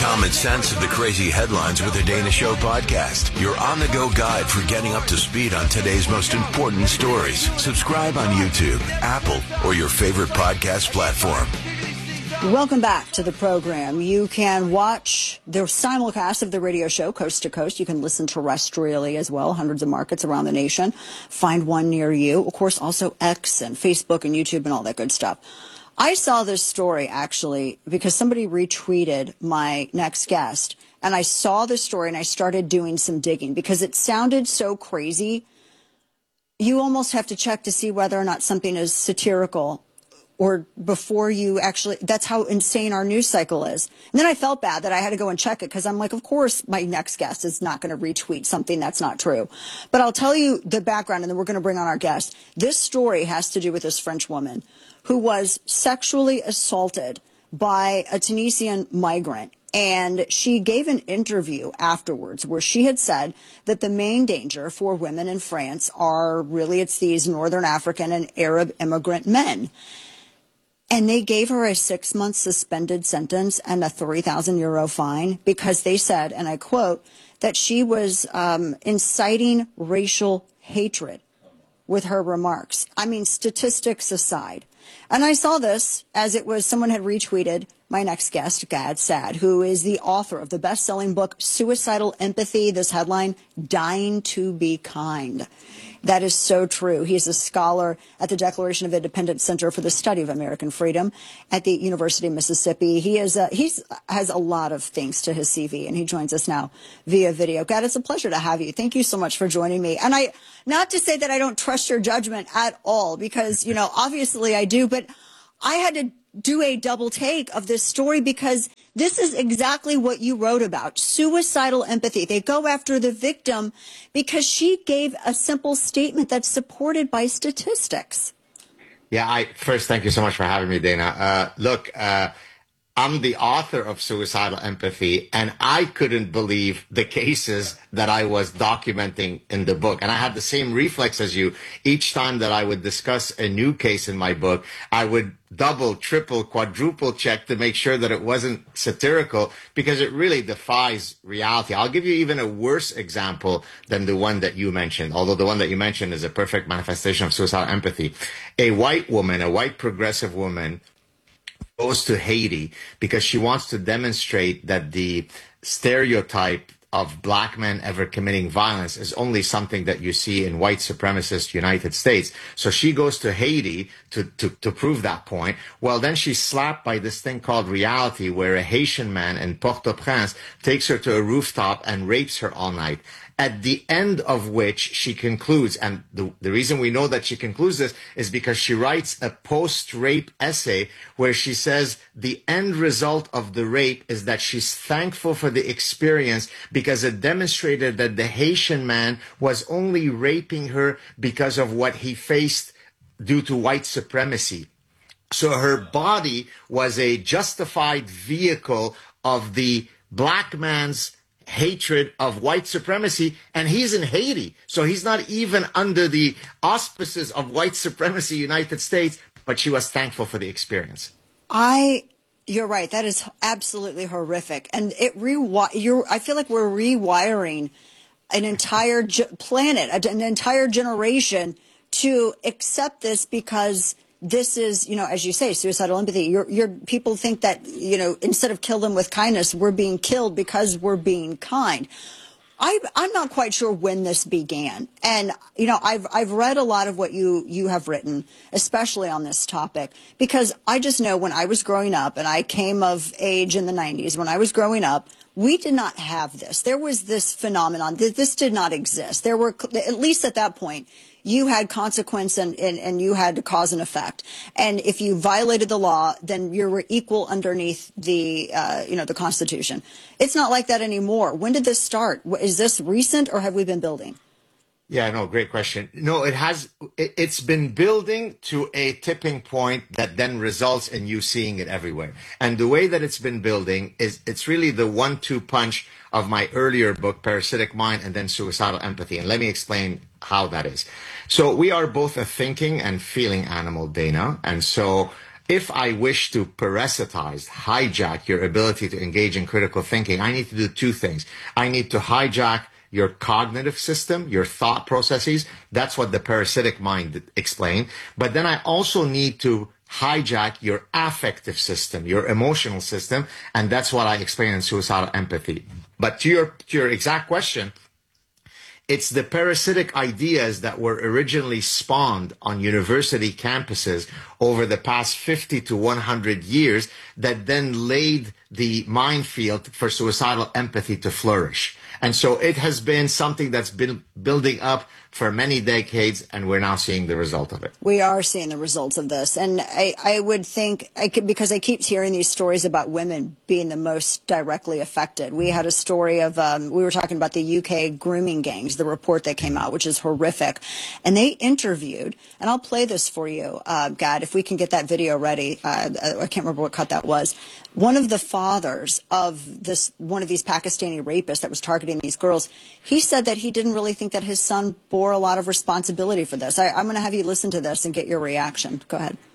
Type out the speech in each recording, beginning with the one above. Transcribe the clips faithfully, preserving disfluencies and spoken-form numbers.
common sense of the crazy headlines with the Dana Show podcast. Your on-the-go guide for getting up to speed on today's most important stories. Subscribe on YouTube, Apple, or your favorite podcast platform. Welcome back to the program. You can watch the simulcast of the radio show coast to coast. You can listen terrestrially as well, hundreds of markets around the nation. Find one near you. Of course, also X and Facebook and YouTube and all that good stuff. I saw this story, actually, because somebody retweeted my next guest. And I saw the story and I started doing some digging because it sounded so crazy. You almost have to check to see whether or not something is satirical or before you actually, that's how insane our news cycle is. And then I felt bad that I had to go and check it because I'm like, of course, my next guest is not going to retweet something that's not true. But I'll tell you the background and then we're going to bring on our guest. This story has to do with this French woman who was sexually assaulted by a Tunisian migrant. And she gave an interview afterwards where she had said that the main danger for women in France are really, it's these Northern African and Arab immigrant men. And they gave her a six-month suspended sentence and a three thousand euro fine because they said, and I quote, that she was um, inciting racial hatred with her remarks. I mean, statistics aside. And I saw this as it was someone had retweeted my next guest, Gad Saad, who is the author of the best-selling book, Suicidal Empathy. This headline, Dying to Be Kind. That is so true. He is a scholar at the Declaration of Independence Center for the Study of American Freedom at the University of Mississippi. He is a, he's has a lot of things to his C V, and he joins us now via video. God, it's a pleasure to have you. Thank you so much for joining me. And I, not to say that I don't trust your judgment at all, because, you know, obviously I do, but I had to do a double take of this story because this is exactly what you wrote about, suicidal empathy. They go after the victim because she gave a simple statement that's supported by statistics. Yeah, I first, thank you so much for having me, Dana. Uh, look, uh, I'm the author of Suicidal Empathy, and I couldn't believe the cases that I was documenting in the book. And I had the same reflex as you. Each time that I would discuss a new case in my book, I would double, triple, quadruple check to make sure that it wasn't satirical, because it really defies reality. I'll give you even a worse example than the one that you mentioned, although the one that you mentioned is a perfect manifestation of suicidal empathy. A white woman, a white progressive woman, goes to Haiti because she wants to demonstrate that the stereotype of black men ever committing violence is only something that you see in white supremacist United States. So she goes to Haiti to, to, to prove that point. Well, then she's slapped by this thing called reality, where a Haitian man in Port-au-Prince takes her to a rooftop and rapes her all night. At the end of which she concludes, and the, the reason we know that she concludes this is because she writes a post-rape essay where she says the end result of the rape is that she's thankful for the experience because it demonstrated that the Haitian man was only raping her because of what he faced due to white supremacy. So her body was a justified vehicle of the black man's hatred of white supremacy, and he's in Haiti. So he's not even under the auspices of white supremacy United States, but she was thankful for the experience. I, you're right. That is absolutely horrific. And it re- you're, I feel like we're rewiring an entire ge- planet, an entire generation to accept this because this is, you know, as you say, suicidal empathy. You're, you're, people think that, you know, instead of kill them with kindness, we're being killed because we're being kind. I, I'm not quite sure when this began. And, you know, I've, I've read a lot of what you, you have written, especially on this topic, because I just know when I was growing up, and I came of age in the nineties, when I was growing up, we did not have this. There was this phenomenon. This did not exist. There were, at least at that point, you had consequence and, and, and you had cause and effect. And if you violated the law, then you were equal underneath the, uh, you know, the Constitution. It's not like that anymore. When did this start? Is this recent or have we been building? Yeah, no, great question. No, it has, it, it's been building to a tipping point that then results in you seeing it everywhere. And the way that it's been building is it's really the one two punch of my earlier book, Parasitic Mind, and then Suicidal Empathy. And let me explain how that is. So we are both a thinking and feeling animal, Dana. And so if I wish to parasitize, hijack your ability to engage in critical thinking, I need to do two things. I need to hijack your cognitive system, your thought processes. That's what the parasitic mind explained. But then I also need to hijack your affective system, your emotional system. And that's what I explain in suicidal empathy. But to your, to your exact question, it's the parasitic ideas that were originally spawned on university campuses over the past fifty to one hundred years that then laid the minefield for suicidal empathy to flourish. And so it has been something that's been building up for many decades, and we're now seeing the result of it. We are seeing the results of this. And I, I would think, I could, because I keep hearing these stories about women being the most directly affected. We had a story of, um, we were talking about the U K grooming gangs, the report that came out, which is horrific. And they interviewed, and I'll play this for you, uh, Gad, if we can get that video ready. Uh, I can't remember what cut that was. One of the fathers of this, one of these Pakistani rapists that was targeting these girls, he said that he didn't really think that his son bore a lot of responsibility for this. I, I'm going to have you listen to this and get your reaction. Go ahead.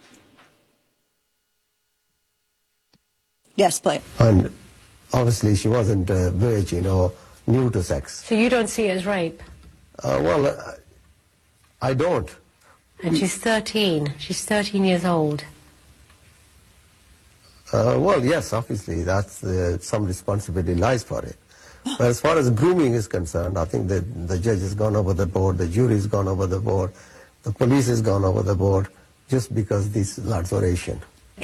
Yes, play it. And obviously she wasn't a virgin or new to sex. So you don't see it as rape? Uh, well, uh, I don't. And she's thirteen. She's thirteen years old. Uh, well, yes, obviously, that's uh, some responsibility lies for it. But as far as grooming is concerned, I think that the judge has gone over the board, the jury has gone over the board, the police has gone over the board, just because these lads were Asian.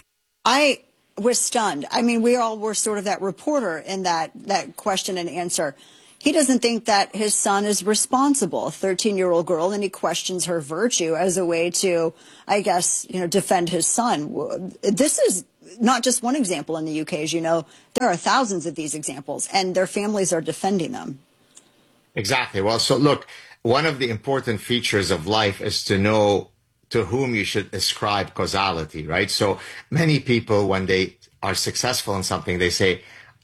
I was stunned. I mean, we all were sort of that reporter in that, that question and answer. He doesn't think that his son is responsible, a thirteen-year-old girl, and he questions her virtue as a way to, I guess, you know, defend his son. This is not just one example in the U K, as you know. There are thousands of these examples, and their families are defending them. Exactly. Well, so look, one of the important features of life is to know to whom you should ascribe causality, right? So many people, when they are successful in something, they say,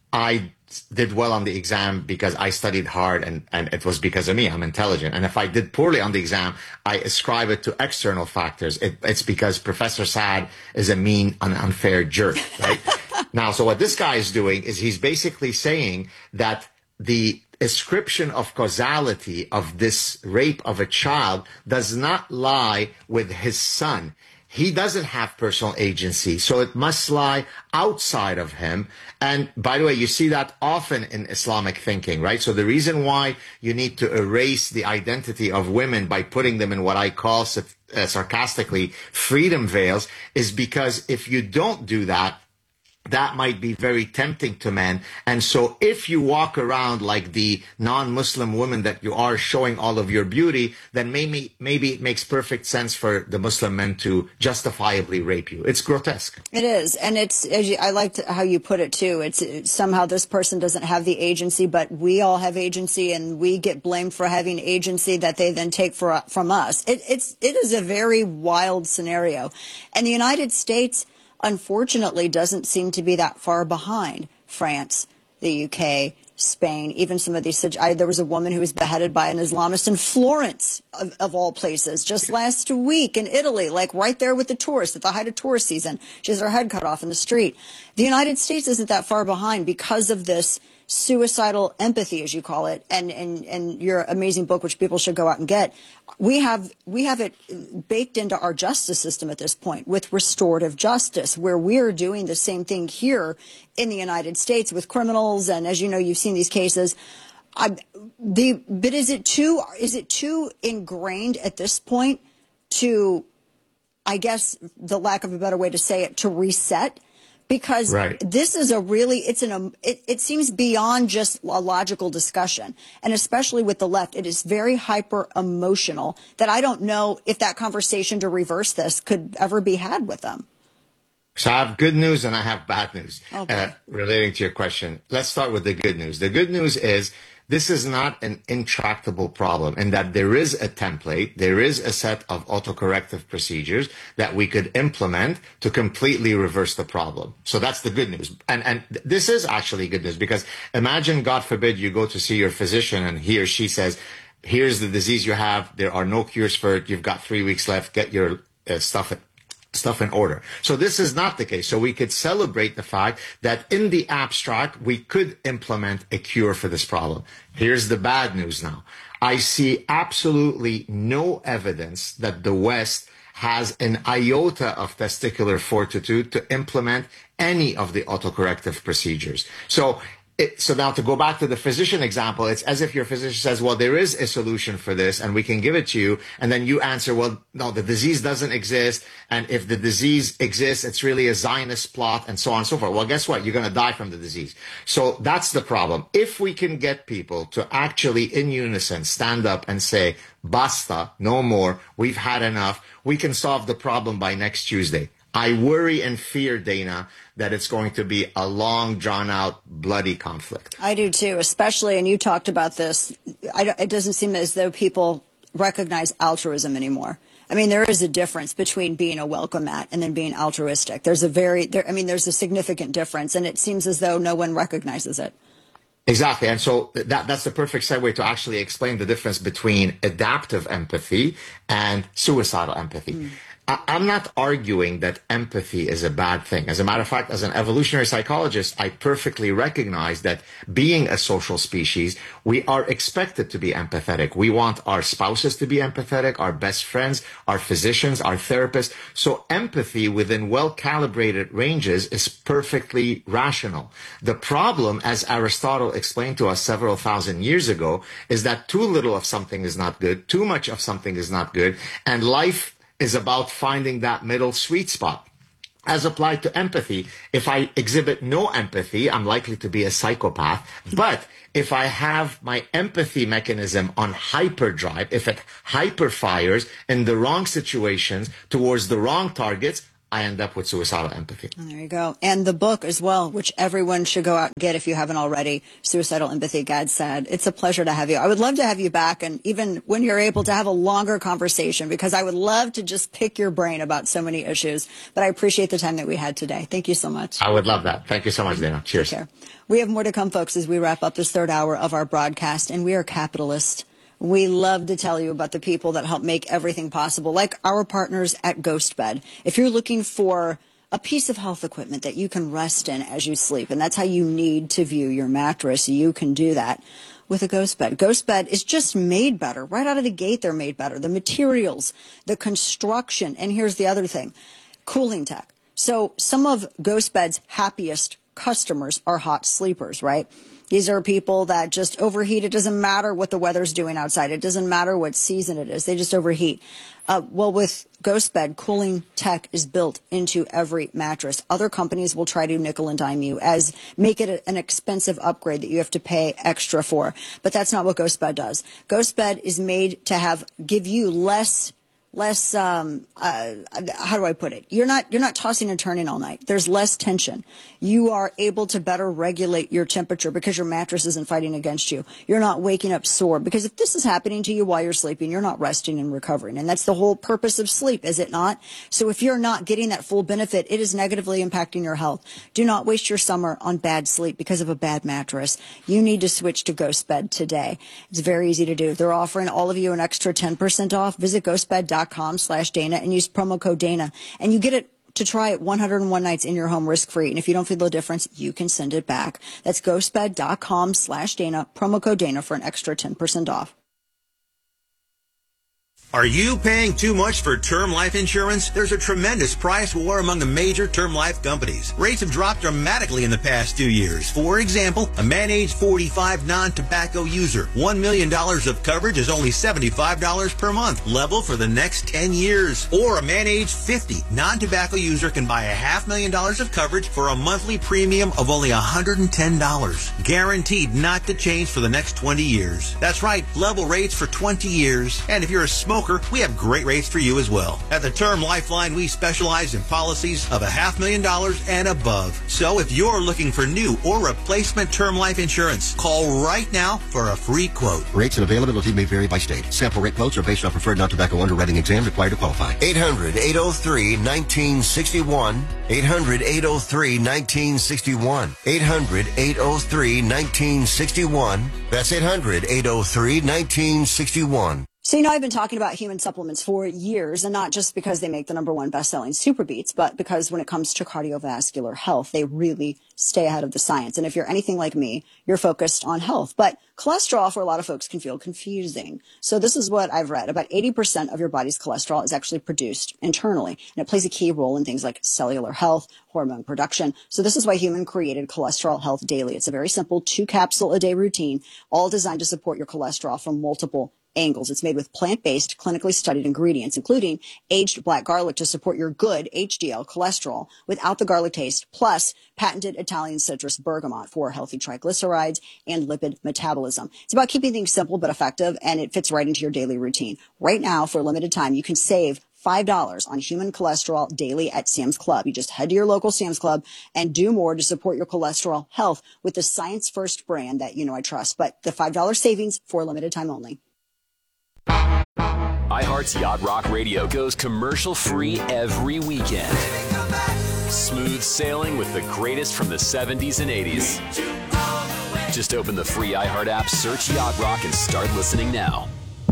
I did well on the exam because I studied hard and, and it was because of me. I'm intelligent. And if I did poorly on the exam, I ascribe it to external factors. It, it's because Professor Saad is a mean and unfair jerk, right? Now, so what this guy is doing is he's basically saying that the ascription of causality of this rape of a child does not lie with his son. He doesn't have personal agency, so it must lie outside of him. And by the way, you see that often in Islamic thinking, right? So the reason why you need to erase the identity of women by putting them in what I call uh, sarcastically freedom veils is because if you don't do that, that might be very tempting to men. And so if you walk around like the non-Muslim woman that you are, showing all of your beauty, then maybe maybe it makes perfect sense for the Muslim men to justifiably rape you. It's grotesque. It is. And it's, as you, I liked how you put it too. It's, it's somehow this person doesn't have the agency, but we all have agency, and we get blamed for having agency that they then take for, from us. It, it's, it is a very wild scenario. And the United States, unfortunately, doesn't seem to be that far behind France, the U K, Spain, even some of these. I, there was a woman who was beheaded by an Islamist in Florence, of, of all places, just last week in Italy, like right there with the tourists at the height of tourist season. She has her head cut off in the street. The United States isn't that far behind because of this suicidal empathy, as you call it, and, and, and your amazing book, which people should go out and get. We have, we have it baked into our justice system at this point with restorative justice, where we're doing the same thing here in the United States with criminals. And as you know, you've seen these cases. I, the, but is it too, is it too ingrained at this point to, I guess, the lack of a better way to say it, to reset? Because right. This is a really, it's an, it, it seems beyond just a logical discussion. And especially with the left, it is very hyper emotional that I don't know if that conversation to reverse this could ever be had with them. So I have good news and I have bad news okay. uh, relating to your question. Let's start with the good news. The good news is this is not an intractable problem, in that there is a template, there is a set of autocorrective procedures that we could implement to completely reverse the problem. So that's the good news. And, and this is actually good news, because imagine, God forbid, you go to see your physician and he or she says, here's the disease you have. There are no cures for it. You've got three weeks left. Get your uh, stuff stuff in order. So this is not the case. So we could celebrate the fact that in the abstract, we could implement a cure for this problem. Here's the bad news now. I see absolutely no evidence that the West has an iota of testicular fortitude to implement any of the autocorrective procedures. So It, so now to go back to the physician example, it's as if your physician says, well, there is a solution for this and we can give it to you. And then you answer, well, no, the disease doesn't exist. And if the disease exists, it's really a Zionist plot and so on and so forth. Well, guess what? You're going to die from the disease. So that's the problem. If we can get people to actually in unison stand up and say, basta, no more, we've had enough, we can solve the problem by next Tuesday. I worry and fear, Dana, that it's going to be a long, drawn-out, bloody conflict. I do, too, especially, and you talked about this, I, it doesn't seem as though people recognize altruism anymore. I mean, there is a difference between being a welcome mat and then being altruistic. There's a very, there, I mean, there's a significant difference, and it seems as though no one recognizes it. Exactly. And so that that's the perfect segue to actually explain the difference between adaptive empathy and suicidal empathy. Mm. I'm not arguing that empathy is a bad thing. As a matter of fact, as an evolutionary psychologist, I perfectly recognize that being a social species, we are expected to be empathetic. We want our spouses to be empathetic, our best friends, our physicians, our therapists. So empathy within well-calibrated ranges is perfectly rational. The problem, as Aristotle explained to us several thousand years ago, is that too little of something is not good, too much of something is not good, and life is about finding that middle sweet spot. As applied to empathy, if I exhibit no empathy, I'm likely to be a psychopath. But if I have my empathy mechanism on hyperdrive, if it hyperfires in the wrong situations towards the wrong targets, I end up with suicidal empathy. There you go. And the book as well, which everyone should go out and get if you haven't already, Suicidal Empathy, Gad Saad. It's a pleasure to have you. I would love to have you back, and even when you're able to have a longer conversation, because I would love to just pick your brain about so many issues. But I appreciate the time that we had today. Thank you so much. I would love that. Thank you so much, Dana. Cheers. Take care. We have more to come, folks, as we wrap up this third hour of our broadcast, and we are capitalist. We love to tell you about the people that help make everything possible, like our partners at GhostBed. If you're looking for a piece of health equipment that you can rest in as you sleep, and that's how you need to view your mattress, you can do that with a GhostBed. GhostBed is just made better. Right out of the gate, they're made better. The materials, the construction, and here's the other thing, cooling tech. So some of GhostBed's happiest customers are hot sleepers, right? These are people that just overheat. It doesn't matter what the weather's doing outside. It doesn't matter what season it is. They just overheat. Uh, well, with GhostBed, cooling tech is built into every mattress. Other companies will try to nickel and dime you as make it a, an expensive upgrade that you have to pay extra for. But that's not what GhostBed does. GhostBed is made to have give you less less um uh how do I put it? You're not you're not tossing and turning all night. There's less tension. You are able to better regulate your temperature because your mattress isn't fighting against you. You're not waking up sore, because if this is happening to you while you're sleeping, you're not resting and recovering. And that's the whole purpose of sleep, is it not? So if you're not getting that full benefit, it is negatively impacting your health. Do not waste your summer on bad sleep because of a bad mattress. You need to switch to GhostBed today. It's very easy to do. They're offering all of you an extra ten percent off. Visit ghostbed dot com slash Dana and use promo code Dana, and you get it to try it one hundred one nights in your home risk-free. And if you don't feel the difference, you can send it back. That's ghostbed dot com slash Dana, promo code Dana for an extra ten percent off. Are you paying too much for term life insurance? There's a tremendous price war among the major term life companies. Rates have dropped dramatically in the past two years. For example, a man age forty-five non-tobacco user, one million dollars of coverage is only seventy-five dollars per month, level for the next ten years. Or a man age fifty non-tobacco user can buy a half million dollars of coverage for a monthly premium of only one hundred ten dollars. Guaranteed not to change for the next twenty years. That's right, level rates for twenty years. And if you're a smoker, we have great rates for you as well. At the Term Lifeline, we specialize in policies of a half million dollars and above. So if you're looking for new or replacement term life insurance, call right now for a free quote. Rates and availability may vary by state. Sample rate quotes are based on preferred non-tobacco underwriting exam required to qualify. eight hundred, eight oh three, nineteen sixty-one. eight hundred, eight oh three, nineteen sixty-one. eight hundred, eight oh three, nineteen sixty-one. That's eight hundred, eight oh three, nineteen sixty-one. So, you know, I've been talking about human supplements for years, and not just because they make the number one best-selling Super Beats, but because when it comes to cardiovascular health, they really stay ahead of the science. And if you're anything like me, you're focused on health. But cholesterol for a lot of folks can feel confusing. So this is what I've read. About eighty percent of your body's cholesterol is actually produced internally, and it plays a key role in things like cellular health, hormone production. So this is why Human created Cholesterol Health Daily. It's a very simple two-capsule-a-day routine, all designed to support your cholesterol from multiple angles. It's made with plant-based, clinically studied ingredients, including aged black garlic to support your good H D L cholesterol without the garlic taste, plus patented Italian citrus bergamot for healthy triglycerides and lipid metabolism. It's about keeping things simple but effective, and it fits right into your daily routine. Right now, for a limited time, you can save five dollars on Human Cholesterol Daily at Sam's Club. You just head to your local Sam's Club and do more to support your cholesterol health with the Science First brand that you know I trust. But the five dollars savings for a limited time only. iHeart's Yacht Rock Radio goes commercial-free every weekend. Smooth sailing with the greatest from the seventies and eighties. Just open the free iHeart app, search Yacht Rock, and start listening now.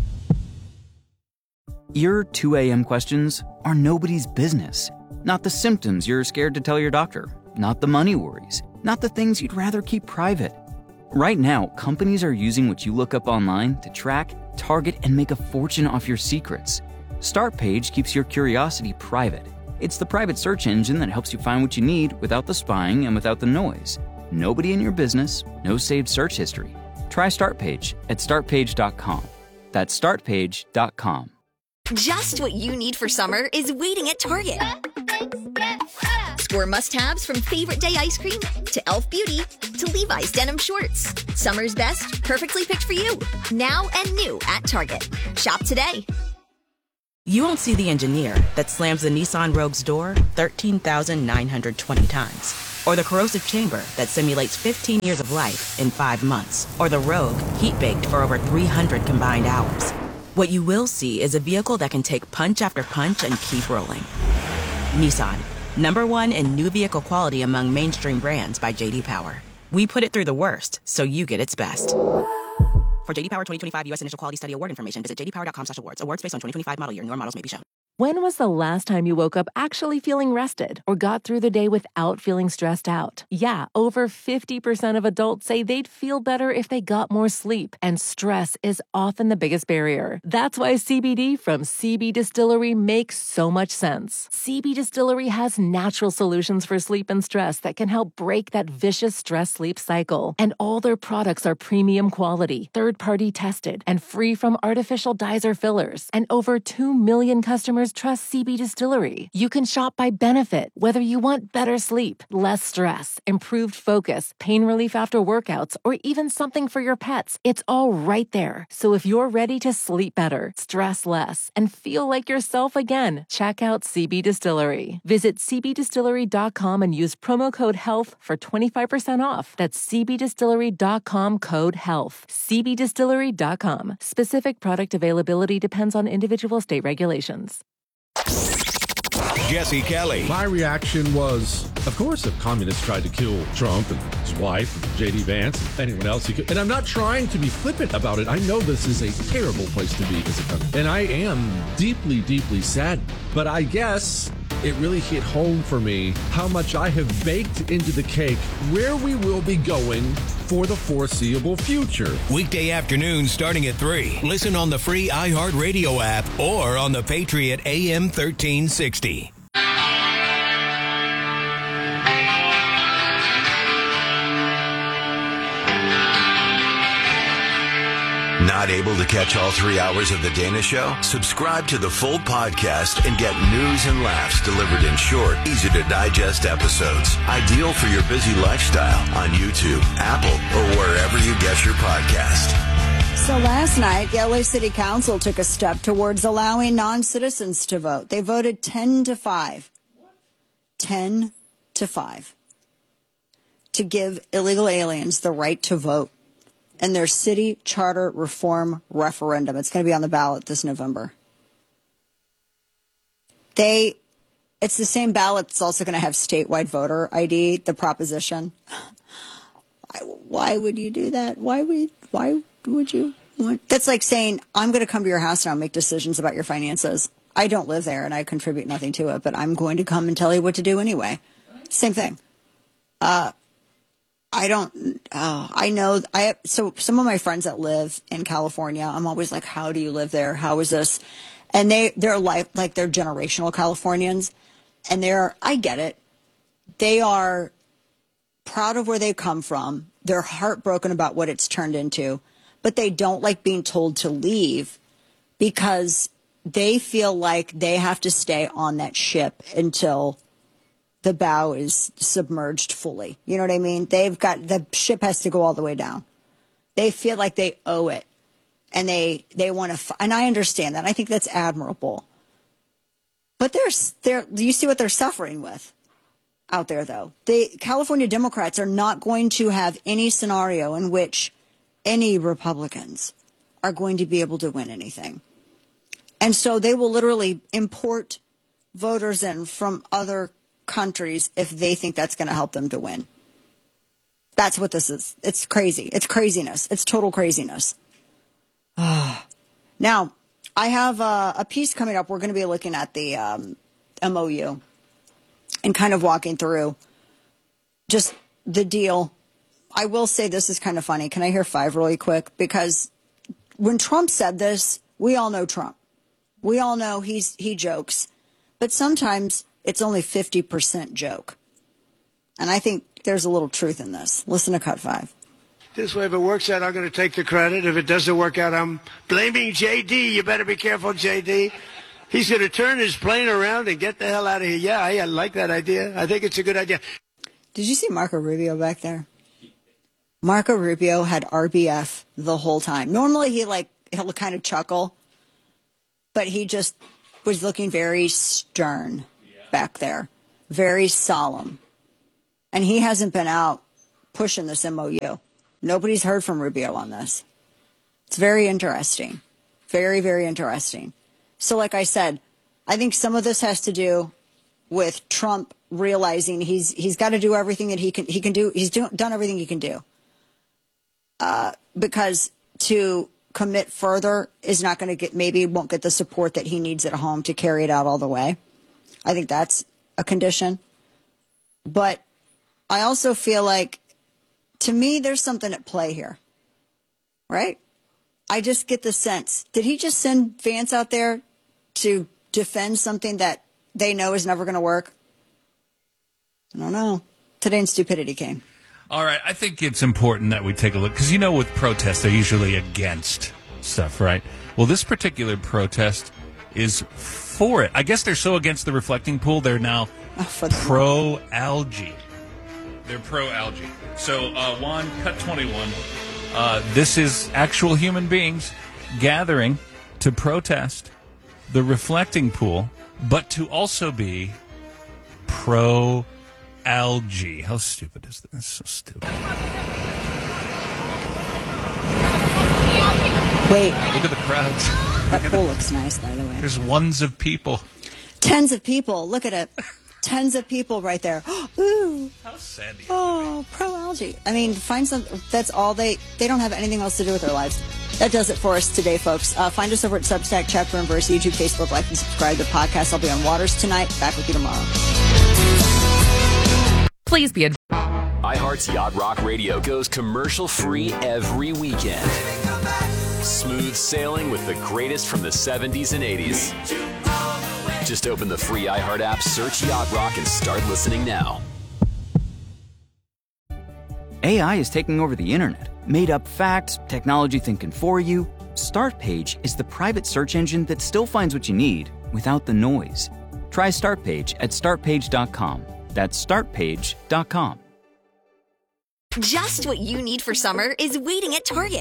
Your two a.m. questions are nobody's business. Not the symptoms you're scared to tell your doctor. Not the money worries. Not the things you'd rather keep private. Right now, companies are using what you look up online to track, target, and make a fortune off your secrets. Startpage keeps your curiosity private. It's the private search engine that helps you find what you need without the spying and without the noise. Nobody in your business, no saved search history. Try Startpage at start page dot com. That's start page dot com. Just what you need for summer is waiting at Target. Score must-haves from Favorite Day ice cream to e l f Beauty to Levi's denim shorts. Summer's best, perfectly picked for you. Now and new at Target. Shop today. You won't see the engineer that slams the Nissan Rogue's door thirteen thousand nine hundred twenty times. Or the corrosive chamber that simulates fifteen years of life in five months. Or the Rogue heat-baked for over three hundred combined hours. What you will see is a vehicle that can take punch after punch and keep rolling. Nissan, number one in new vehicle quality among mainstream brands by J D Power. We put it through the worst, so you get its best. For J D Power twenty twenty-five U S Initial Quality Study Award information, visit j d power dot com slash awards. Awards based on twenty twenty-five model year. Newer models may be shown. When was the last time you woke up actually feeling rested or got through the day without feeling stressed out? Yeah, over fifty percent of adults say they'd feel better if they got more sleep, and stress is often the biggest barrier. That's why C B D from C B Distillery makes so much sense. C B Distillery has natural solutions for sleep and stress that can help break that vicious stress-sleep cycle. And all their products are premium quality, third-party tested, and free from artificial dyes or fillers. And over two million customers trust C B Distillery. You can shop by benefit, whether you want better sleep, less stress, improved focus, pain relief after workouts, or even something for your pets. It's all right there. So if you're ready to sleep better, stress less, and feel like yourself again, check out C B Distillery. Visit c b distillery dot com and use promo code HEALTH for twenty-five percent off. That's c b distillery dot com code HEALTH. c b distillery dot com. Specific product availability depends on individual state regulations. Jesse Kelly. My reaction was, of course, if communists tried to kill Trump and his wife, and J D Vance, and anyone else he could. And I'm not trying to be flippant about it. I know this is a terrible place to be as a country. And I am deeply, deeply sad. But I guess it really hit home for me how much I have baked into the cake where we will be going for the foreseeable future. Weekday afternoons starting at three. Listen on the free iHeartRadio app or on the Patriot A M thirteen sixty. Not able to catch all three hours of The Dana Show? Subscribe to the full podcast and get news and laughs delivered in short, easy-to-digest episodes. Ideal for your busy lifestyle on YouTube, Apple, or wherever you get your podcast. So last night, the L A City Council took a step towards allowing non-citizens to vote. They voted ten to five. ten to five. To give illegal aliens the right to vote in their city charter reform referendum. It's going to be on the ballot this November. They, it's the same ballot that's also going to have statewide voter I D, the proposition. Why would you do that? Why would, why would you? That's like saying, I'm going to come to your house and I'll make decisions about your finances. I don't live there and I contribute nothing to it, but I'm going to come and tell you what to do anyway. Same thing. Uh, I don't, uh, I know, I, so some of my friends that live in California, I'm always like, how do you live there? How is this? And they, they're like, like they're generational Californians, and they're, I get it. They are proud of where they come from. They're heartbroken about what it's turned into, but they don't like being told to leave because they feel like they have to stay on that ship until the bow is submerged fully. You know what I mean? They've got, the ship has to go all the way down. They feel like they owe it. And they, they want to, and I understand that. I think that's admirable. But there's, they're, do you see what they're suffering with out there, though? The California Democrats are not going to have any scenario in which any Republicans are going to be able to win anything. And so they will literally import voters in from other countries if they think that's going to help them to win. That's what this is. It's crazy. It's craziness. It's total craziness. Now, I have a, a piece coming up. We're going to be looking at the um, M O U and kind of walking through just the deal. I will say this is kind of funny. Can I hear five really quick? Because when Trump said this, we all know Trump. We all know he's he jokes. But sometimes it's only fifty percent joke. And I think there's a little truth in this. Listen to cut five. This way, if it works out, I'm going to take the credit. If it doesn't work out, I'm blaming J D. You better be careful, J D. He's going to turn his plane around and get the hell out of here. Yeah, I, I like that idea. I think it's a good idea. Did you see Marco Rubio back there? Marco Rubio had R B F the whole time. Normally, he like he'll kind of chuckle, but he just was looking very stern back there, very solemn. And he hasn't been out pushing this M O U. Nobody's heard from Rubio on this. It's very interesting. Very, very interesting. So like I said, I think some of this has to do with Trump realizing he's he's got to do everything that he can he can do. He's do, done everything he can do. Uh, because to commit further is not going to get, maybe won't get the support that he needs at home to carry it out all the way. I think that's a condition. But I also feel like, to me, there's something at play here, right? I just get the sense. Did he just send Vance out there to defend something that they know is never going to work? I don't know. Today in Stupidity came. All right, I think it's important that we take a look, because you know with protests, they're usually against stuff, right? Well, this particular protest is for it. I guess they're so against the reflecting pool, they're now oh, pro-algae. They're pro-algae. So, uh, Juan, cut twenty-one. Uh, this is actual human beings gathering to protest the reflecting pool, but to also be pro-algae. How stupid is this? So stupid. Wait. Look at the crowds. That pool looks nice, by the way. There's ones of people. Tens of people. Look at it. Tens of people right there. Ooh. How sad. Oh, pro-algae. I mean, find some, that's all they, they don't have anything else to do with their lives. That does it for us today, folks. Uh, find us over at Substack, Chapter and Verse, YouTube, Facebook, like and subscribe to the podcast. I'll be on Waters tonight. Back with you tomorrow. Please be advised. iHeart's Yacht Rock Radio goes commercial-free every weekend. Smooth sailing with the greatest from the seventies and eighties. Just open the free iHeart app, search Yacht Rock, and start listening now. A I is taking over the internet. Made up facts, technology thinking for you. Startpage is the private search engine that still finds what you need without the noise. Try Startpage at start page dot com. That's start page dot com. Just what you need for summer is waiting at Target.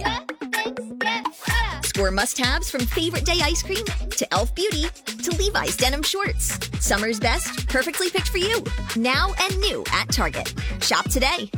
Score must-haves from Favorite Day ice cream to e l f Beauty to Levi's denim shorts. Summer's best, perfectly picked for you. Now and new at Target. Shop today.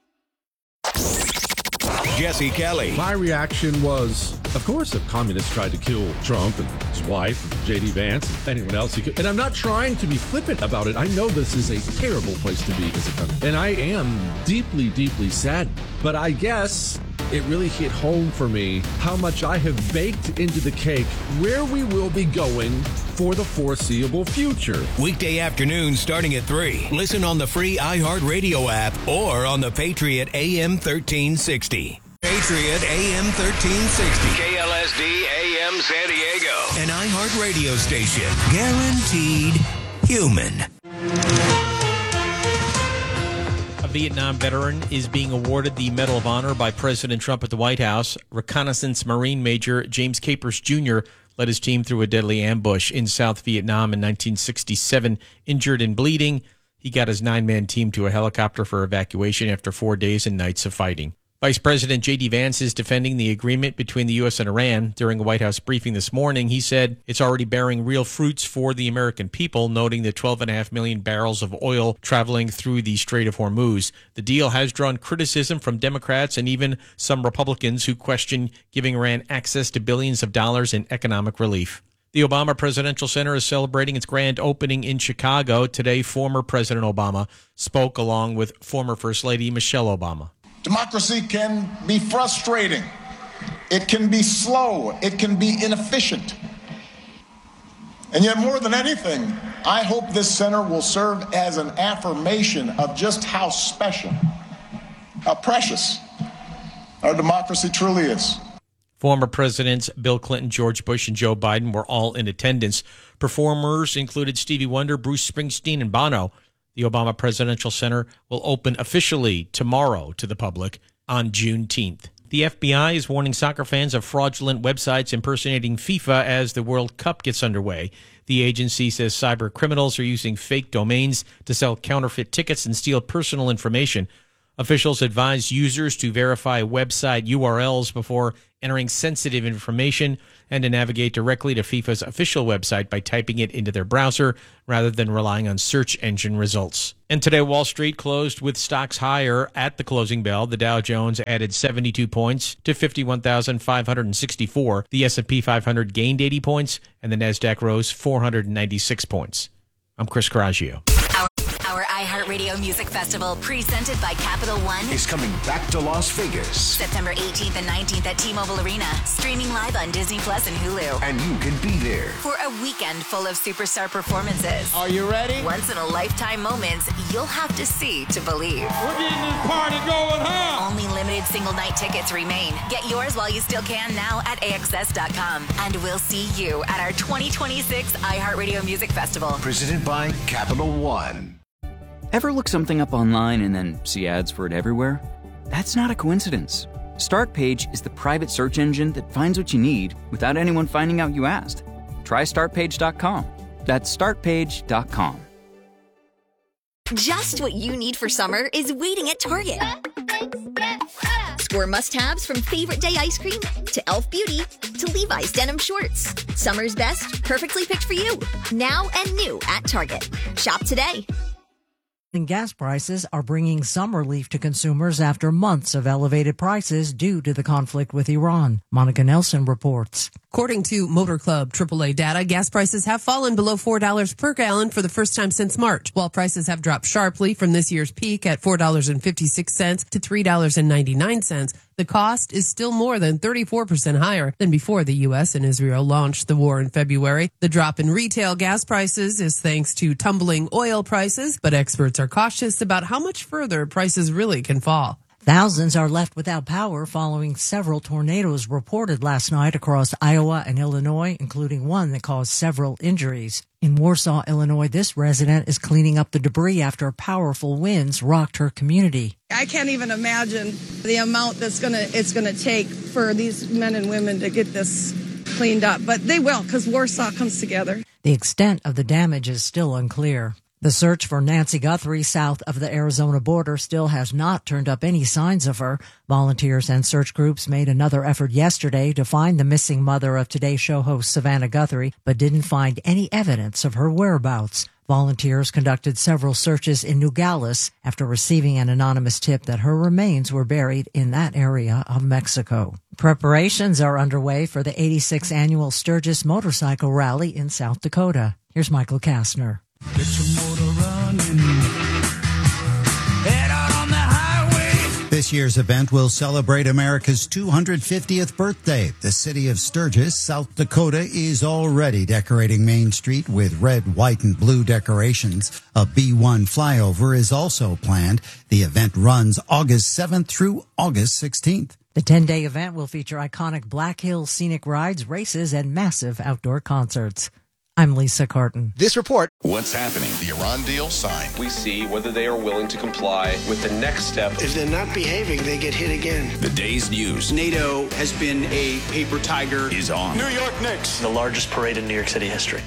Jesse Kelly. My reaction was, of course, if communists tried to kill Trump and his wife, and J D Vance, and anyone else he could. And I'm not trying to be flippant about it. I know this is a terrible place to be as a country. And I am deeply, deeply saddened. But I guess it really hit home for me how much I have baked into the cake where we will be going for the foreseeable future. Weekday afternoons starting at three. Listen on the free iHeartRadio app or on the Patriot A M thirteen sixty. Patriot A M thirteen sixty. K L S D A M San Diego. An iHeart radio station. Guaranteed human. A Vietnam veteran is being awarded the Medal of Honor by President Trump at the White House. Reconnaissance Marine Major James Capers Junior led his team through a deadly ambush in South Vietnam in nineteen sixty-seven. Injured and bleeding, he got his nine-man team to a helicopter for evacuation after four days and nights of fighting. Vice President J D. Vance is defending the agreement between the U S and Iran. During a White House briefing this morning, he said it's already bearing real fruits for the American people, noting the twelve point five million barrels of oil traveling through the Strait of Hormuz. The deal has drawn criticism from Democrats and even some Republicans who question giving Iran access to billions of dollars in economic relief. The Obama Presidential Center is celebrating its grand opening in Chicago. Today, former President Obama spoke along with former First Lady Michelle Obama. Democracy can be frustrating. It can be slow. It can be inefficient. And yet, more than anything, I hope this center will serve as an affirmation of just how special, how precious our democracy truly is. Former Presidents Bill Clinton, George Bush, and Joe Biden were all in attendance. Performers included Stevie Wonder, Bruce Springsteen, and Bono. The Obama Presidential Center will open officially tomorrow to the public on Juneteenth. The F B I is warning soccer fans of fraudulent websites impersonating FIFA as the World Cup gets underway. The agency says cyber criminals are using fake domains to sell counterfeit tickets and steal personal information. Officials advise users to verify website U R Ls before entering sensitive information and to navigate directly to FIFA's official website by typing it into their browser rather than relying on search engine results. And today, Wall Street closed with stocks higher at the closing bell. The Dow Jones added seventy-two points to fifty-one thousand five hundred sixty-four. The S and P five hundred gained eighty points, and the NASDAQ rose four hundred ninety-six points. I'm Chris Coraggio. Our iHeartRadio Music Festival, presented by Capital One, is coming back to Las Vegas. September eighteenth and nineteenth at T-Mobile Arena. Streaming live on Disney Plus and Hulu. And you can be there for a weekend full of superstar performances. Are you ready? Once-in-a-lifetime moments you'll have to see to believe. We're getting this party going, huh? Only limited single-night tickets remain. Get yours while you still can now at A X S dot com. And we'll see you at our twenty twenty-six iHeartRadio Music Festival. Presented by Capital One. Ever look something up online and then see ads for it everywhere? That's not a coincidence. Startpage is the private search engine that finds what you need without anyone finding out you asked. Try start page dot com. That's start page dot com. Just what you need for summer is waiting at Target. Score must-haves from favorite day ice cream to e l f Beauty to Levi's denim shorts. Summer's best, perfectly picked for you. Now and new at Target. Shop today. And gas prices are bringing some relief to consumers after months of elevated prices due to the conflict with Iran. Monica Nelson reports. According to Motor Club triple A data, gas prices have fallen below four dollars per gallon for the first time since March, while prices have dropped sharply from this year's peak at four dollars and fifty-six cents to three dollars and ninety-nine cents. The cost is still more than thirty-four percent higher than before the U S and Israel launched the war in February. The drop in retail gas prices is thanks to tumbling oil prices, but experts are cautious about how much further prices really can fall. Thousands are left without power following several tornadoes reported last night across Iowa and Illinois, including one that caused several injuries. In Warsaw, Illinois, this resident is cleaning up the debris after powerful winds rocked her community. I can't even imagine the amount that's gonna it's gonna take for these men and women to get this cleaned up, but they will, because Warsaw comes together. The extent of the damage is still unclear. The search for Nancy Guthrie south of the Arizona border still has not turned up any signs of her. Volunteers and search groups made another effort yesterday to find the missing mother of Today Show host Savannah Guthrie, but didn't find any evidence of her whereabouts. Volunteers conducted several searches in Nogales after receiving an anonymous tip that her remains were buried in that area of Mexico. Preparations are underway for the eighty-sixth annual Sturgis Motorcycle Rally in South Dakota. Here's Michael Kastner. Get your motor running. Head out on the highway. This year's event will celebrate America's two hundred fiftieth birthday. The city of Sturgis, South Dakota, is already decorating Main Street with red, white, and blue decorations. A B one flyover is also planned. The event runs August seventh through August sixteenth. The ten-day event will feature iconic Black Hills scenic rides, races, and massive outdoor concerts. I'm Lisa Carton. This report. What's happening? The Iran deal signed. We see whether they are willing to comply with the next step. If they're not behaving, they get hit again. The day's news. NATO has been a paper tiger. Is on. New York Knicks. The largest parade in New York City history.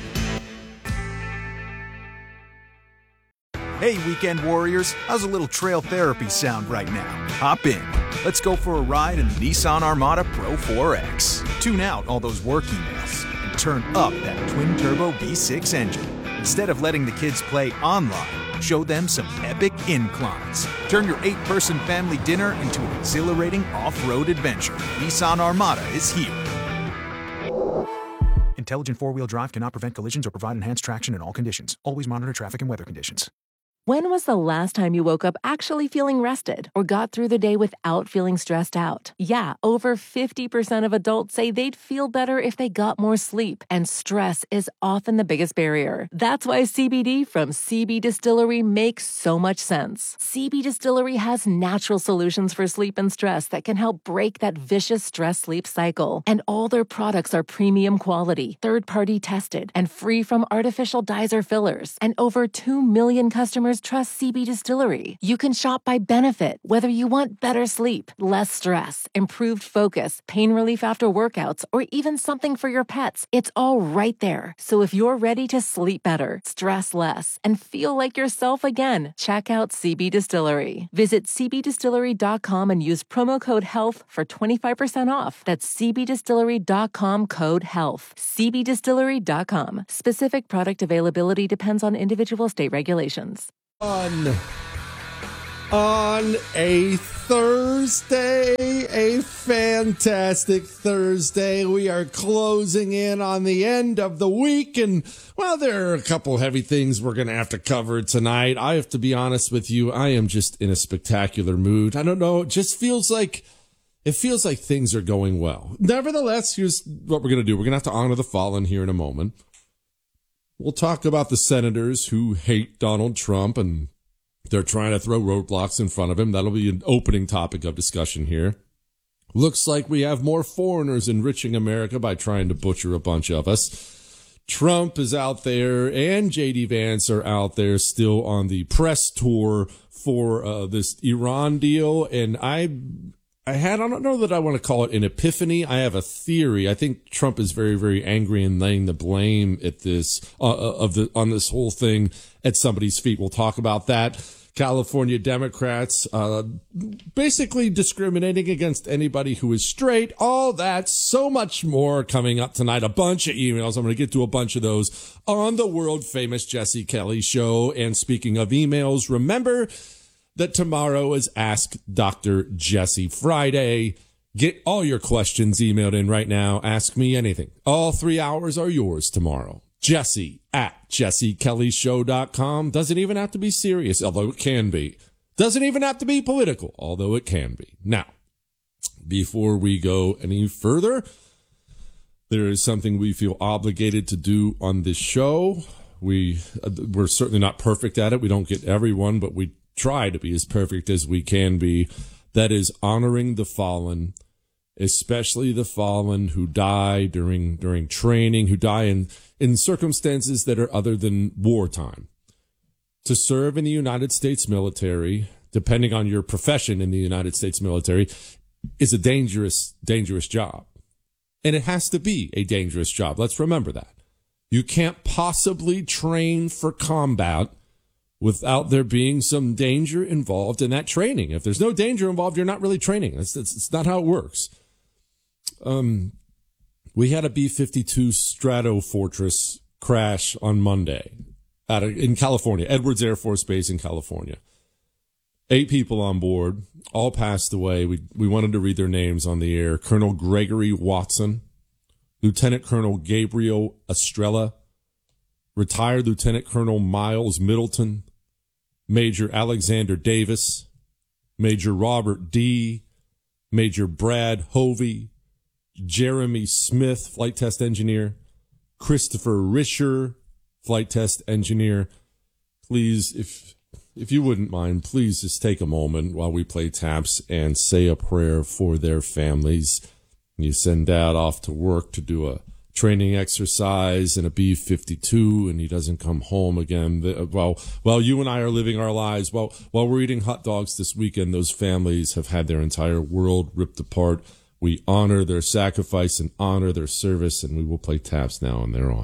Hey, weekend warriors. How's a little trail therapy sound right now? Hop in. Let's go for a ride in the Nissan Armada Pro four X. Tune out all those work emails and turn up that twin-turbo V six engine. Instead of letting the kids play online, show them some epic inclines. Turn your eight-person family dinner into an exhilarating off-road adventure. Nissan Armada is here. Intelligent four-wheel drive cannot prevent collisions or provide enhanced traction in all conditions. Always monitor traffic and weather conditions. When was the last time you woke up actually feeling rested or got through the day without feeling stressed out? Yeah, over fifty percent of adults say they'd feel better if they got more sleep, and stress is often the biggest barrier. That's why C B D from C B Distillery makes so much sense. C B Distillery has natural solutions for sleep and stress that can help break that vicious stress-sleep cycle. And all their products are premium quality, third-party tested, and free from artificial dyes or fillers. And over two million customers trust C B Distillery. You can shop by benefit, whether you want better sleep, less stress, improved focus, pain relief after workouts, or even something for your pets. It's all right there. So if you're ready to sleep better, stress less, and feel like yourself again, check out C B Distillery. Visit c b distillery dot com and use promo code HEALTH for twenty-five percent off. That's c b distillery dot com code HEALTH. c b distillery dot com. Specific product availability depends on individual state regulations. On, on a Thursday, a fantastic Thursday. We are closing in on the end of the week, and well, there are a couple heavy things we're going to have to cover tonight. I have to be honest with you, I am just in a spectacular mood. I don't know, it just feels like it feels like things are going well. Nevertheless, here's what we're going to do. We're going to have to honor the fallen here in a moment. We'll talk about the senators who hate Donald Trump and they're trying to throw roadblocks in front of him. That'll be an opening topic of discussion here. Looks like we have more foreigners enriching America by trying to butcher a bunch of us. Trump is out there and J D Vance are out there still on the press tour for uh, this Iran deal. And I... I had, I don't know that I want to call it an epiphany. I have a theory. I think Trump is very, very angry and laying the blame at this, uh, of the, on this whole thing at somebody's feet. We'll talk about that. California Democrats, uh, basically discriminating against anybody who is straight. All that, so much more coming up tonight. A bunch of emails. I'm going to get to a bunch of those on the world famous Jesse Kelly show. And speaking of emails, remember that tomorrow is Ask Doctor Jesse Friday. Get all your questions emailed in right now. Ask me anything. All three hours are yours tomorrow. Jesse at jesse kelly show dot com. Doesn't even have to be serious, although it can be. Doesn't even have to be political, although it can be. Now, before we go any further, there is something we feel obligated to do on this show. We, uh, we're certainly not perfect at it. We don't get everyone, but we try to be as perfect as we can be. That is honoring the fallen, especially the fallen who die during during training, who die in, in circumstances that are other than wartime. To serve in the United States military, depending on your profession in the United States military, is a dangerous, dangerous job. And it has to be a dangerous job. Let's remember that. You can't possibly train for combat without there being some danger involved in that training. If there's no danger involved, you're not really training. That's, that's, that's not how it works. Um, we had a B fifty-two Stratofortress crash on Monday out of, in California, Edwards Air Force Base in California. Eight people on board, all passed away. We, we wanted to read their names on the air. Colonel Gregory Watson, Lieutenant Colonel Gabriel Estrella, Retired Lieutenant Colonel Miles Middleton, Major Alexander Davis, Major Robert D., Major Brad Hovey, Jeremy Smith, flight test engineer, Christopher Risher, flight test engineer. Please, if if you wouldn't mind, please just take a moment while we play taps and say a prayer for their families. You send Dad off to work to do a training exercise in a B fifty-two, and he doesn't come home again. While while you and I are living our lives, while while we're eating hot dogs this weekend, those families have had their entire world ripped apart. We honor their sacrifice and honor their service, and we will play taps now, and they're on.